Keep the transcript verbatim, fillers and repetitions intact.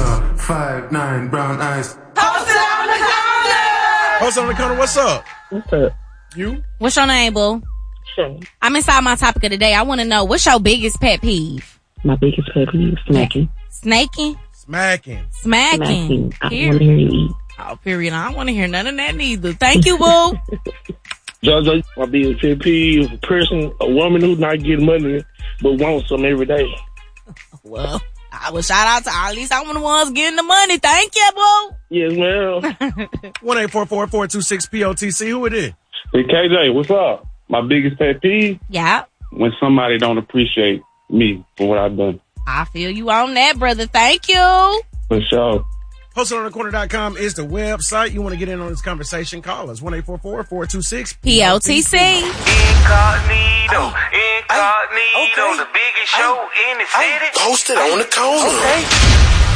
Yeah, five, nine, brown eyes. Posted on the corner! Posted on the corner, what's up? What's up? You? What's your name, boo? Sure. I'm inside my topic of the day. I want to know, what's your biggest pet peeve? My biggest pet peeve, snacking. Snaking? Smacking. Smacking. Snacking. I want to hear you eat. Oh, period. I don't want to hear none of that neither. Thank you, boo. JoJo, my biggest pet peeve, a person, a woman who's not getting money, but wants some every day. Well, I will shout out to at least I'm the ones getting the money. Thank you, boo. Yes, ma'am. one eight four four, four two six, P O T C. Who it is? Hey, K J, what's up? My biggest pet peeve? Yeah. When somebody don't appreciate me for what I've done. I feel you on that, brother. Thank you. For sure. Posted on the corner dot com is the website. You want to get in on this conversation, call us. one eight four four, four two six, P O T C. Incognito, incognito, okay. the biggest show in the city. Posted on the corner. Okay.